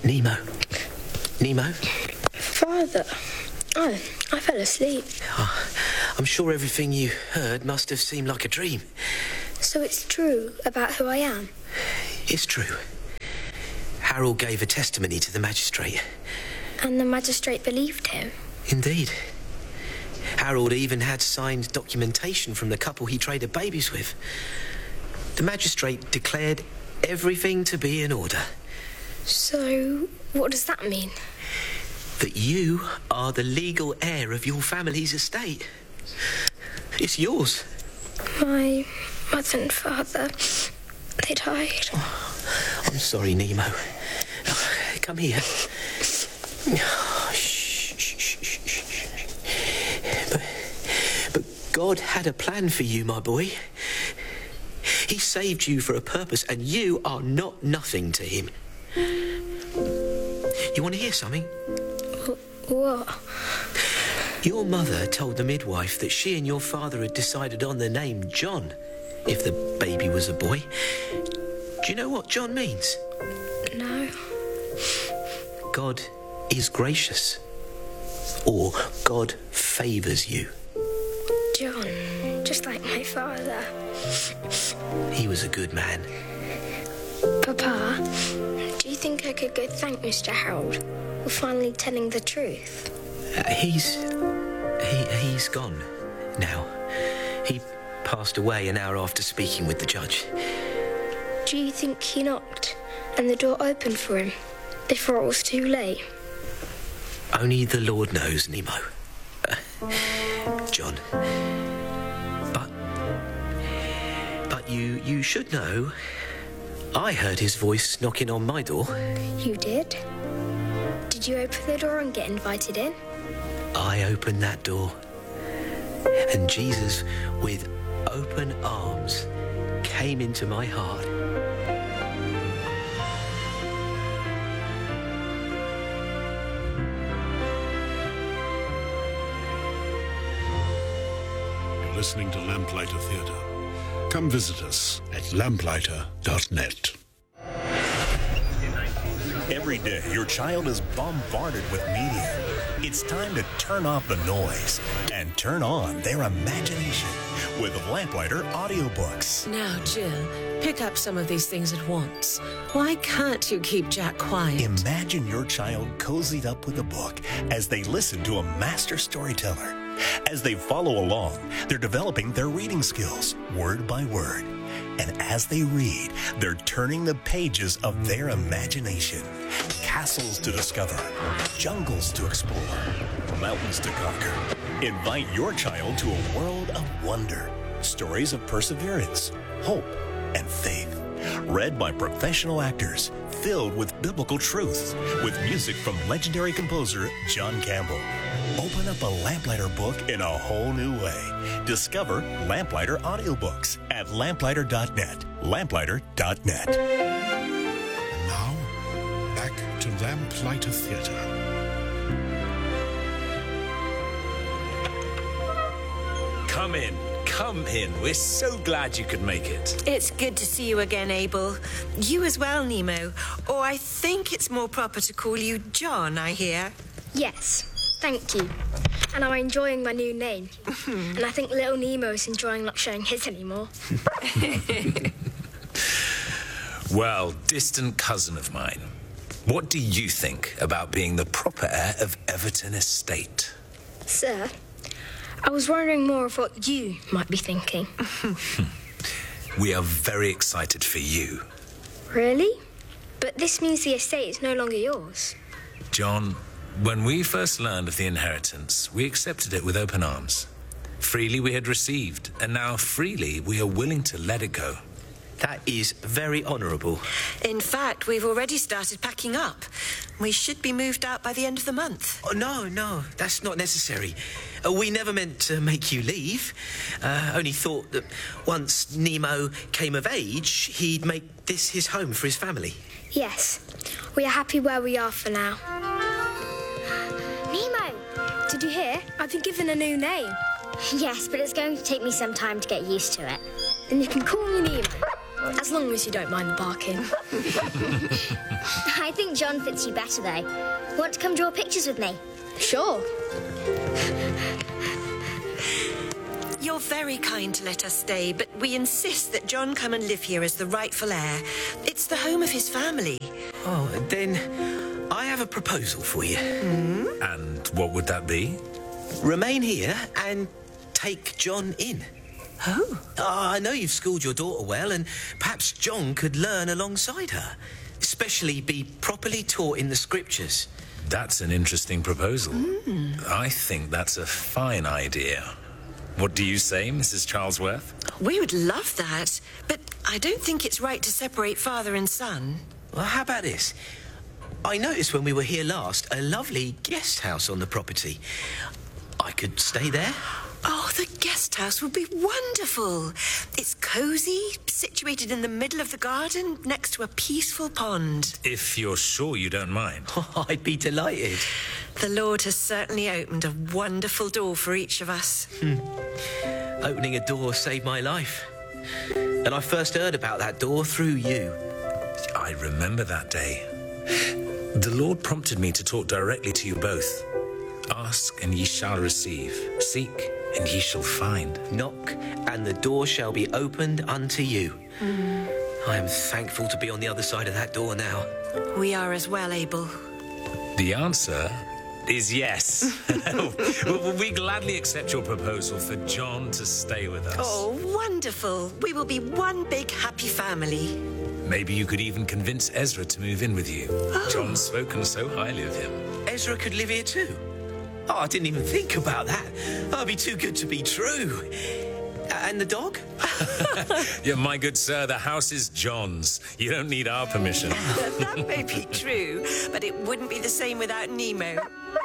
Nemo? Nemo? Father? Oh, I fell asleep. Oh, I'm sure everything you heard must have seemed like a dream. So it's true about who I am? It's true. Harold gave a testimony to the magistrate. And the magistrate believed him? Indeed. Harold even had signed documentation from the couple he traded babies with. The magistrate declared everything to be in order. So, what does that mean? That you are the legal heir of your family's estate. It's yours. My mother and father, they died. Oh, I'm sorry, Nemo. Oh, come here. But God had a plan for you, my boy. He saved you for a purpose, and you are not nothing to him. You want to hear something? What? Your mother told the midwife that she and your father had decided on the name John, if the baby was a boy. Do you know what John means? No. God is gracious, or God favours you. John, just like my father. He was a good man. Papa, do you think I could go thank Mr. Harold for finally telling the truth? He's gone now. He passed away an hour after speaking with the judge. Do you think he knocked and the door opened for him before it was too late? Only the Lord knows, Nemo. John. But you should know, I heard his voice knocking on my door. You did? Did you open the door and get invited in? I opened that door. And Jesus, with open arms, came into my heart. You're listening to Lamplighter Theatre. Come visit us at lamplighter.net. Every day, your child is bombarded with media. It's time to turn off the noise and turn on their imagination with Lamplighter audiobooks. Now, Jill, pick up some of these things at once. Why can't you keep Jack quiet? Imagine your child cozied up with a book as they listen to a master storyteller. As they follow along, they're developing their reading skills, word by word. And as they read, they're turning the pages of their imagination. Castles to discover, jungles to explore, mountains to conquer. Invite your child to a world of wonder. Stories of perseverance, hope, and faith. Read by professional actors, filled with biblical truths, with music from legendary composer John Campbell. Open up a Lamplighter book in a whole new way. Discover Lamplighter audiobooks at lamplighter.net. Lamplighter.net. And now, back to Lamplighter Theatre. Come in. Come in. We're so glad you could make it. It's good to see you again, Abel. You as well, Nemo. Or I think it's more proper to call you John, I hear. Yes, thank you. And I'm enjoying my new name. And I think little Nemo's enjoying not showing his anymore. Well, distant cousin of mine, what do you think about being the proper heir of Everton Estate? Sir, I was wondering more of what you might be thinking. We are very excited for you. Really? But this means the estate is no longer yours. John, when we first learned of the inheritance, we accepted it with open arms. Freely we had received, and now freely we are willing to let it go. That is very honourable. In fact, we've already started packing up. We should be moved out by the end of the month. Oh, no, that's not necessary. We never meant to make you leave. Only thought that once Nemo came of age, he'd make this his home for his family. Yes, we are happy where we are for now. Nemo, did you hear? I've been given a new name. Yes, but it's going to take me some time to get used to it. Then you can call me Nemo, as long as you don't mind the barking. I think John fits you better, though. Want to come draw pictures with me? Sure. You're very kind to let us stay, but we insist that John come and live here as the rightful heir. It's the home of his family. Oh, then I have a proposal for you. And what would that be? Remain here and take John in. Oh. I know you've schooled your daughter well, and perhaps John could learn alongside her, especially be properly taught in the scriptures. That's an interesting proposal. I think that's a fine idea. What do you say, Mrs. Charlesworth? We would love that, but I don't think it's right to separate father and son. Well, how about this? I noticed when we were here last a lovely guest house on the property. I could stay there. Oh, the guest house would be wonderful. It's cosy, situated in the middle of the garden, next to a peaceful pond. If you're sure you don't mind. I'd be delighted. The Lord has certainly opened a wonderful door for each of us. Opening a door saved my life. And I first heard about that door through you. I remember that day. The Lord prompted me to talk directly to you both. Ask, and ye shall receive. Seek, and ye shall find. Knock, and the door shall be opened unto you. I am thankful to be on the other side of that door now. We are as well, Abel. The answer is yes. We gladly accept your proposal for John to stay with us. Oh, wonderful. We will be one big happy family. Maybe you could even convince Ezra to move in with you. John's spoken so highly of him. Ezra could live here too. Oh, I didn't even think about that. That'd be too good to be true. And the dog? Yeah, my good sir, the house is John's. You don't need our permission. That may be true, but it wouldn't be the same without Nemo.